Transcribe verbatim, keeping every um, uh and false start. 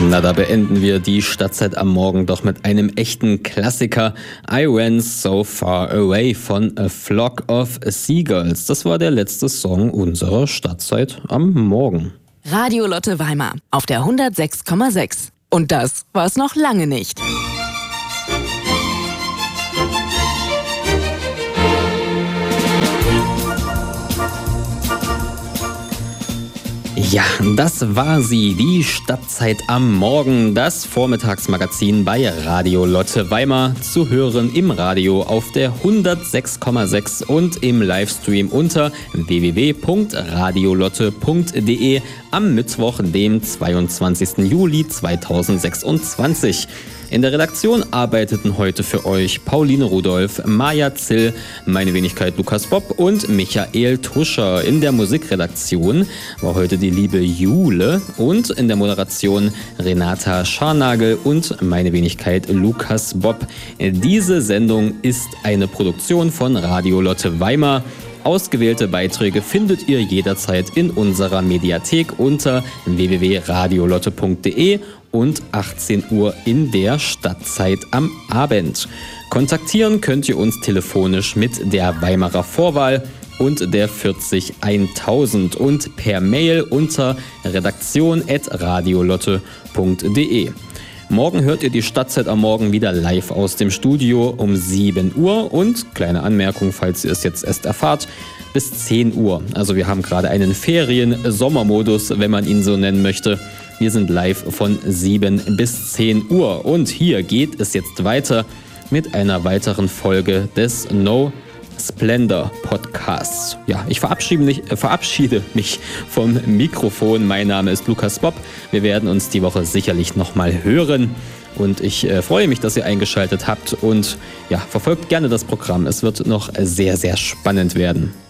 Na, da beenden wir die Stadtzeit am Morgen doch mit einem echten Klassiker. I Went So Far Away von A Flock of Seagulls. Das war der letzte Song unserer Stadtzeit am Morgen. Radio Lotte Weimar auf der hundertsechs Komma sechs. Und das war's noch lange nicht. Ja, das war sie, die Stadtzeit am Morgen, das Vormittagsmagazin bei Radio Lotte Weimar, zu hören im Radio auf der hundertsechs Komma sechs und im Livestream unter w w w punkt radiolotte punkt de am Mittwoch, dem zweiundzwanzigsten Juli zweitausendsechsundzwanzig. In der Redaktion arbeiteten heute für euch Pauline Rudolph, Maja Zill, meine Wenigkeit Lukas Bob und Michael Tuscher. In der Musikredaktion war heute die liebe Jule und in der Moderation Renata Scharnagel und meine Wenigkeit Lukas Bob. Diese Sendung ist eine Produktion von Radio Lotte Weimar. Ausgewählte Beiträge findet ihr jederzeit in unserer Mediathek unter w w w punkt radiolotte punkt de und achtzehn Uhr in der Stadtzeit am Abend. Kontaktieren könnt ihr uns telefonisch mit der Weimarer Vorwahl und der vierzig eintausend und per Mail unter redaktion at radiolotte punkt de. Morgen hört ihr die Stadtzeit am Morgen wieder live aus dem Studio um sieben Uhr und, kleine Anmerkung, falls ihr es jetzt erst erfahrt, bis zehn Uhr. Also wir haben gerade einen Ferien-Sommermodus, wenn man ihn so nennen möchte. Wir sind live von sieben bis zehn Uhr und hier geht es jetzt weiter mit einer weiteren Folge des No Splendor Podcasts. Ja, ich verabschiede mich, äh, verabschiede mich vom Mikrofon. Mein Name ist Lukas Bob. Wir werden uns die Woche sicherlich nochmal hören. Und ich äh, freue mich, dass ihr eingeschaltet habt. Und ja, verfolgt gerne das Programm. Es wird noch sehr, sehr spannend werden.